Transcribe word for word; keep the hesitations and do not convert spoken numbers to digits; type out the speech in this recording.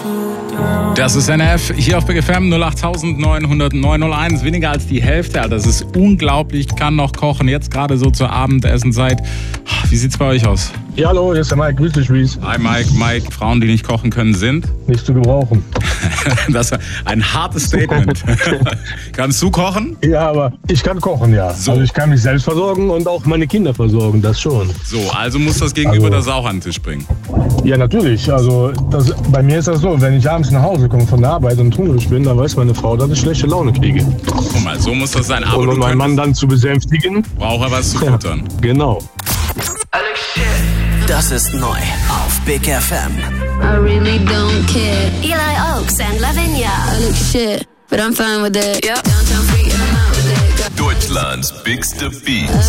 Das ist N F, hier auf Big F M null acht neun null null neun null eins, weniger als die Hälfte, Alter. Das ist unglaublich, kann noch kochen, jetzt gerade so zur Abendessenzeit. Wie sieht's bei euch aus? Ja, hallo, hier ist der Mike, grüß dich, Reese. Hi Mike, Mike, Frauen, die nicht kochen können, sind? Nicht zu gebrauchen. Das ist ein hartes Statement. Kannst du kochen? Ja, aber ich kann kochen, ja. So. Also ich kann mich selbst versorgen und auch meine Kinder versorgen, das schon. So, also muss das Gegenüber Also- das auch an den Tisch bringen. Ja, natürlich. Also das, bei mir ist das so, wenn ich abends nach Hause komme von der Arbeit und hungrig bin, dann weiß meine Frau, dass ich schlechte Laune kriege. Guck mal, so muss das sein. Aber Und du um meinen Mann könntest, dann zu besänftigen, braucht er was zu ja, futtern. genau. Das ist neu auf Big F M. I really don't care. Eli Oaks and Lavinia. I look shit, but I'm fine with it. Yep. Downtown freak and I'm out with it. Deutschlands bigste Beats.